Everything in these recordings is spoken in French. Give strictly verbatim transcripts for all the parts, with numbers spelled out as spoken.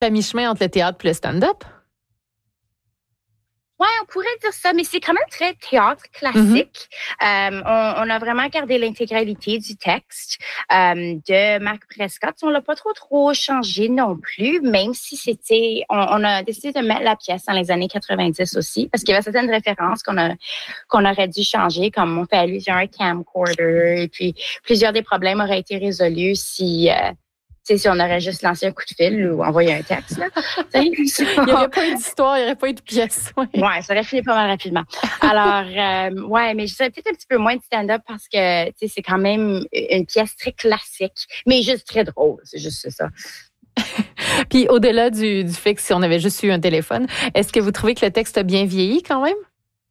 à mi-chemin entre le théâtre et le stand-up? Ouais, on pourrait dire ça, mais c'est quand même très théâtre classique. Mm-hmm. Euh, on, on a vraiment gardé l'intégralité du texte euh, de Marc Prescott. On l'a pas trop trop changé non plus, même si c'était, on, on a décidé de mettre la pièce dans les années quatre-vingt-dix aussi, parce qu'il y avait certaines références qu'on a qu'on aurait dû changer, comme on fait allusion à un camcorder, et puis plusieurs des problèmes auraient été résolus si euh, Tu sais, si on aurait juste lancé un coup de fil ou envoyé un texte, là. Il n'y aurait pas eu d'histoire, il n'y aurait pas eu de pièce. Ouais, ouais, ça aurait fini pas mal rapidement. Alors, euh, ouais, mais je dirais peut-être un petit peu moins de stand-up parce que, tu sais, c'est quand même une pièce très classique, mais juste très drôle. C'est juste ça. Puis, au-delà du, du fait que si on avait juste eu un téléphone, est-ce que vous trouvez que le texte a bien vieilli quand même?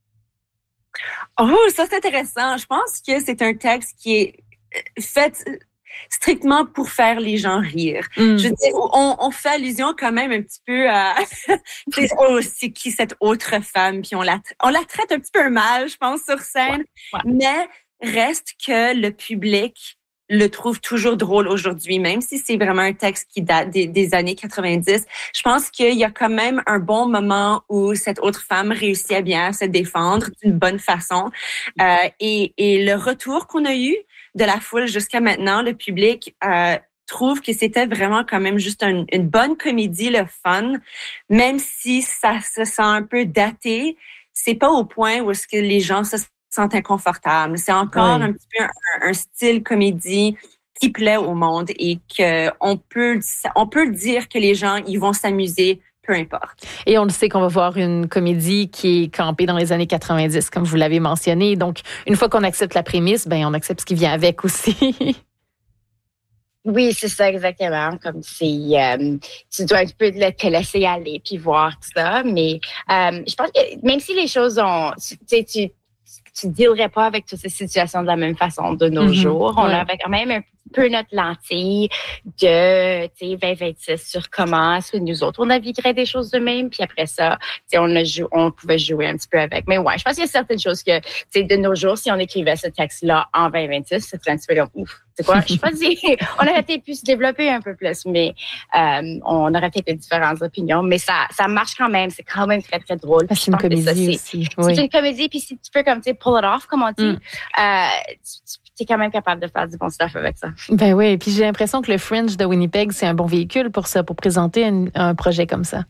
Oh, ça, c'est intéressant. Je pense que c'est un texte qui est fait strictement pour faire les gens rire. Mm. Je veux dire, on, on fait allusion quand même un petit peu à oh, c'est qui cette autre femme, puis on la on la traite un petit peu mal, je pense, sur scène. Ouais, ouais. Mais reste que le public le trouve toujours drôle aujourd'hui, même si c'est vraiment un texte qui date des, des années quatre-vingt-dix. Je pense qu'il y a quand même un bon moment où cette autre femme réussit à bien se défendre d'une bonne façon. Euh, et, et le retour qu'on a eu de la foule jusqu'à maintenant, le public euh, trouve que c'était vraiment quand même juste un, une bonne comédie, le fun, même si ça se sent un peu daté. C'est pas au point où est-ce que les gens se sentent inconfortables. C'est encore oui. un petit peu un, un style comédie qui plaît au monde et que on peut on peut dire que les gens ils vont s'amuser. Peu importe. Et on le sait qu'on va voir une comédie qui est campée dans les années quatre-vingt-dix, comme vous l'avez mentionné. Donc, une fois qu'on accepte la prémisse, ben on accepte ce qui vient avec aussi. Oui, c'est ça exactement. Comme si euh, tu dois un peu te laisser aller puis voir tout ça. Mais euh, je pense que même si les choses ont, tu sais, tu tu ne dealerais pas avec toutes ces situations de la même façon de nos mm-hmm. jours. On ouais. avait quand même un peu notre lentille de vingt vingt-six sur comment est-ce que nous autres, on naviguerait des choses de même. Puis après ça, on, a jou- on pouvait jouer un petit peu avec. Mais ouais, je pense qu'il y a certaines choses que de nos jours, si on écrivait ce texte-là en vingt vingt-six, ça serait un petit peu comme ouf. C'est quoi? Je sais pas si on aurait peut-être pu se développer un peu plus, mais euh, on aurait peut-être différentes opinions. Mais ça, ça marche quand même. C'est quand même très, très drôle. C'est une comédie ça, c'est, aussi. Oui. C'est une comédie, puis si tu peux comme, tu sais, pull it off, comme on dit, mm. euh, tu es quand même capable de faire du bon stuff avec ça. Ben oui, puis j'ai l'impression que le Fringe de Winnipeg, c'est un bon véhicule pour ça, pour présenter un, un projet comme ça.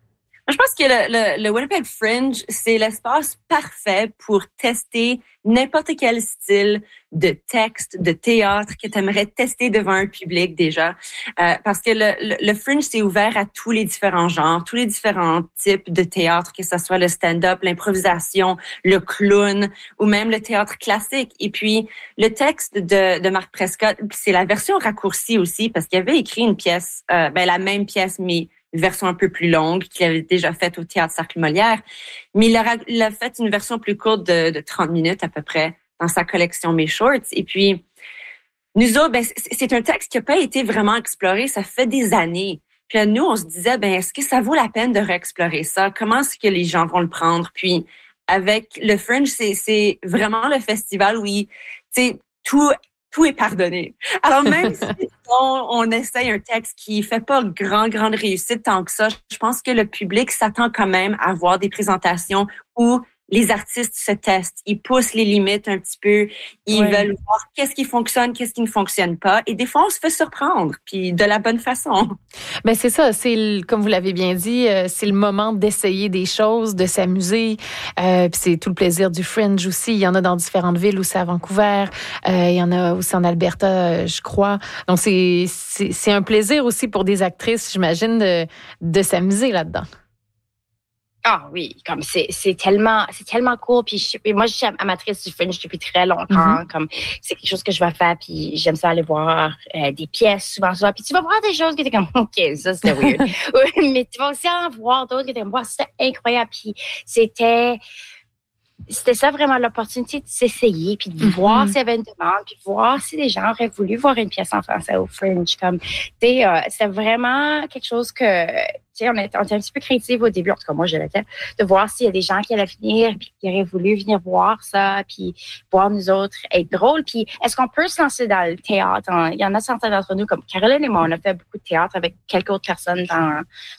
Je pense que le, le, le Winnipeg Fringe, c'est l'espace parfait pour tester n'importe quel style de texte, de théâtre que tu aimerais tester devant un public déjà. Euh, parce que le, le, le Fringe, c'est ouvert à tous les différents genres, tous les différents types de théâtre, que ce soit le stand-up, l'improvisation, le clown ou même le théâtre classique. Et puis, le texte de, de Marc Prescott, c'est la version raccourcie aussi parce qu'il avait écrit une pièce, euh, ben la même pièce, mais une version un peu plus longue qu'il avait déjà faite au Théâtre Cercle Molière. Mais il a, il a fait une version plus courte de, de trente minutes à peu près dans sa collection Mes Shorts. Et puis, nous autres, ben, c'est, c'est un texte qui n'a pas été vraiment exploré. Ça fait des années. Puis là, nous, on se disait, ben, est-ce que ça vaut la peine de réexplorer ça? Comment est-ce que les gens vont le prendre? Puis, avec le Fringe, c'est, c'est vraiment le festival où, tu sais, tout... tout est pardonné. Alors, même si on, on essaye un texte qui fait pas grand, grande réussite tant que ça, je pense que le public s'attend quand même à voir des présentations où les artistes se testent, ils poussent les limites un petit peu, ils oui. veulent voir qu'est-ce qui fonctionne, qu'est-ce qui ne fonctionne pas. Et des fois, on se fait surprendre, puis de la bonne façon. Ben c'est ça, c'est le, comme vous l'avez bien dit, euh, c'est le moment d'essayer des choses, de s'amuser. Euh, puis c'est tout le plaisir du Fringe aussi. Il y en a dans différentes villes, aussi à Vancouver, euh, il y en a aussi en Alberta, euh, je crois. Donc c'est, c'est c'est un plaisir aussi pour des actrices, j'imagine, de de s'amuser là-dedans. Ah oui, comme c'est c'est tellement c'est tellement cool, puis je, moi je suis amatrice du Fringe depuis très longtemps, mm-hmm. comme c'est quelque chose que je vais faire, puis j'aime ça aller voir euh, des pièces souvent souvent, puis tu vas voir des choses qui étaient comme ok, ça c'était weird, mais tu vas aussi en voir d'autres qui étaient comme wow, c'était incroyable, puis c'était c'était ça vraiment l'opportunité de s'essayer, puis de mm-hmm. voir s'il y avait une demande, puis de voir si les gens auraient voulu voir une pièce en français au Fringe, comme tu sais, euh, c'est vraiment quelque chose que tu sais, on était, on était un petit peu créatifs au début, en tout cas moi je l'étais, de voir s'il y a des gens qui allaient venir, puis qui auraient voulu venir voir ça, puis voir nous autres être drôles. Puis est-ce qu'on peut se lancer dans le théâtre? Il y en a certains d'entre nous, comme Caroline et moi, on a fait beaucoup de théâtre avec quelques autres personnes dans,